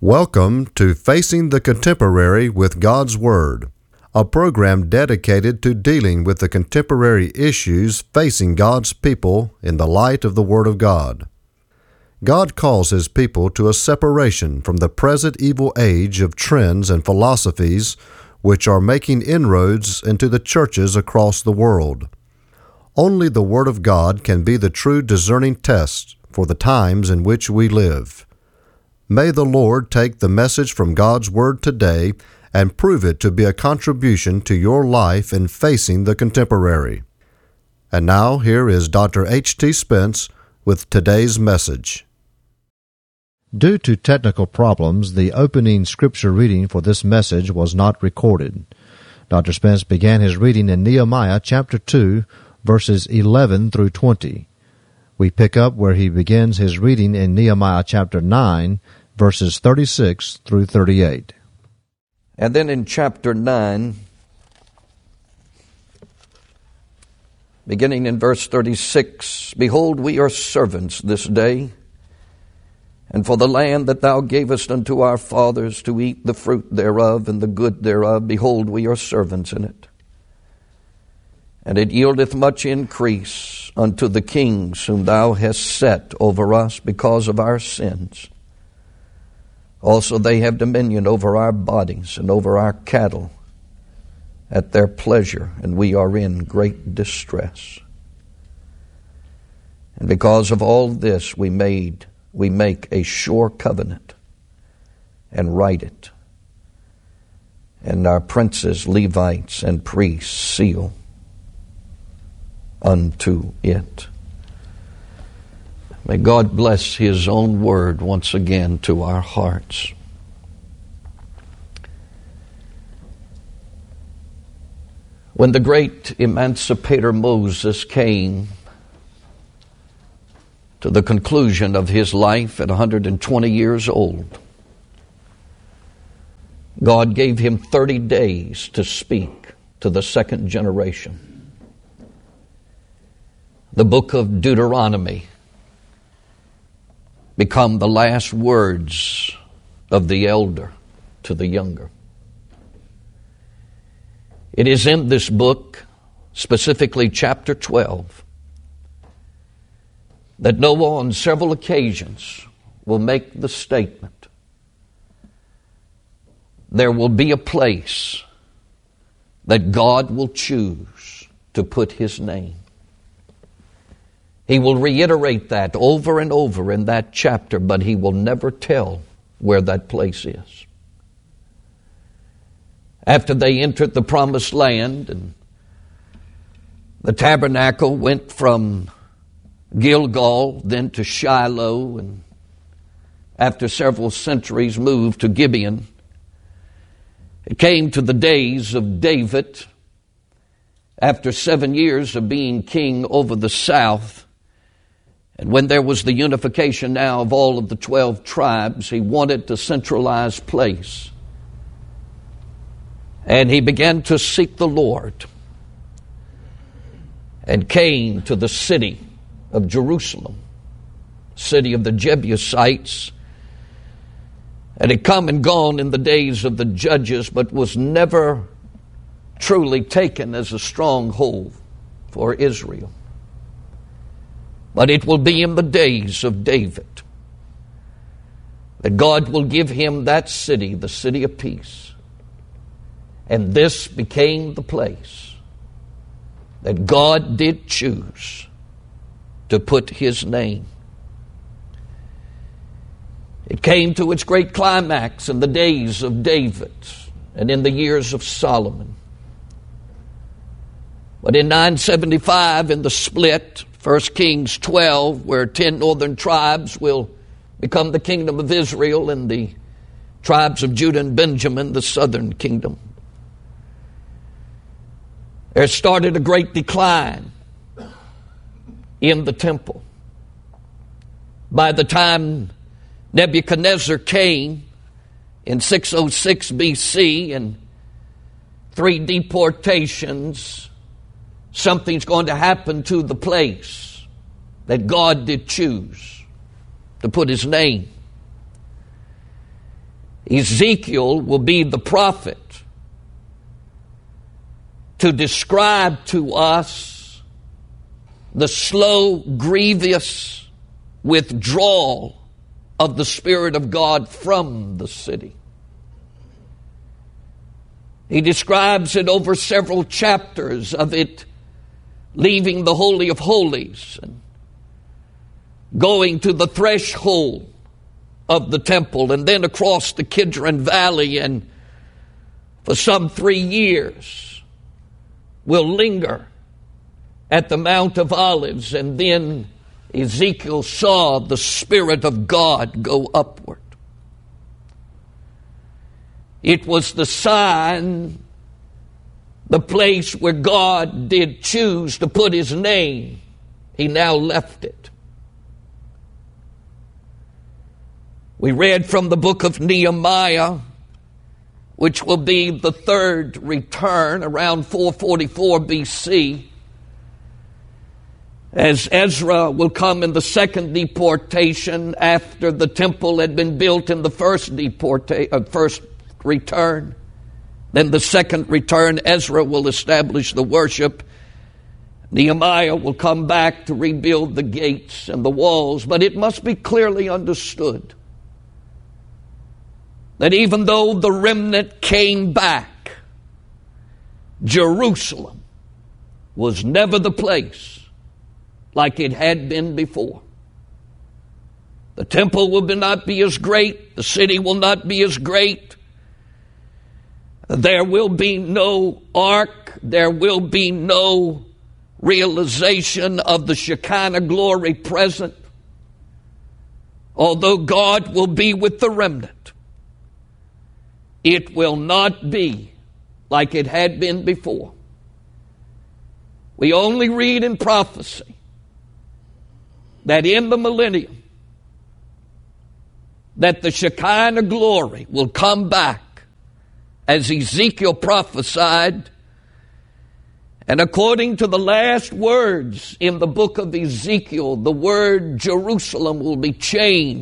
Welcome to Facing the Contemporary with God's Word, a program dedicated to dealing with the contemporary issues facing God's people in the light of the Word of God. God calls His people to a separation from the present evil age of trends and philosophies which are making inroads into the churches across the world. Only the Word of God can be the true discerning test for the times in which we live. May the Lord take the message from God's Word today and prove it to be a contribution to your life in facing the contemporary. And now, here is Dr. H.T. Spence with today's message. Due to technical problems, the opening scripture reading for this message was not recorded. Dr. Spence began his reading in Nehemiah chapter 2, verses 11 through 20. We pick up where he begins his reading in Nehemiah chapter 9, verses 36 through 38. And then in chapter 9, beginning in verse 36, Behold, we are servants this day, and for the land that thou gavest unto our fathers to eat the fruit thereof and the good thereof, behold, we are servants in it. And it yieldeth much increase unto the kings whom thou hast set over us because of our sins. Also they have dominion over our bodies and over our cattle at their pleasure, and we are in great distress. And because of all this we make a sure covenant and write it, and our princes, Levites, and priests seal unto it. May God bless His own word once again to our hearts. When the great emancipator Moses came to the conclusion of his life at 120 years old, God gave him 30 days to speak to the second generation. The book of Deuteronomy become the last words of the elder to the younger. It is in this book, specifically chapter 12, that Noah on several occasions will make the statement, there will be a place that God will choose to put His name. He will reiterate that over and over in that chapter, but he will never tell where that place is. After they entered the promised land, and the tabernacle went from Gilgal, then to Shiloh, and after several centuries moved to Gibeon, it came to the days of David. After 7 years of being king over the south, and when there was the unification now of all of the 12 tribes, he wanted a centralized place. And he began to seek the Lord and came to the city of Jerusalem, city of the Jebusites. And had come and gone in the days of the judges, but was never truly taken as a stronghold for Israel. But it will be in the days of David that God will give him that city, the city of peace. And this became the place that God did choose to put His name. It came to its great climax in the days of David and in the years of Solomon. But in 975, in the split, 1 Kings 12, where 10 northern tribes will become the kingdom of Israel and the tribes of Judah and Benjamin, the southern kingdom. There started a great decline in the temple. By the time Nebuchadnezzar came in 606 BC and 3 deportations, something's going to happen to the place that God did choose to put His name. Ezekiel will be the prophet to describe to us the slow, grievous withdrawal of the Spirit of God from the city. He describes it over several chapters of it leaving the Holy of Holies and going to the threshold of the temple and then across the Kidron Valley, and for some 3 years will linger at the Mount of Olives, and then Ezekiel saw the Spirit of God go upward. It was the sign, the place where God did choose to put his name. He now left it. We read from the book of Nehemiah, which will be the third return around 444 BC, as Ezra will come in the second deportation after the temple had been built in the first return. Then the second return, Ezra will establish the worship. Nehemiah will come back to rebuild the gates and the walls. But it must be clearly understood that even though the remnant came back, Jerusalem was never the place like it had been before. The temple will not be as great. The city will not be as great. There will be no ark. There will be no realization of the Shekinah glory present. Although God will be with the remnant, it will not be like it had been before. We only read in prophecy that in the millennium, that the Shekinah glory will come back as Ezekiel prophesied. And according to the last words in the book of Ezekiel, the word Jerusalem will be changed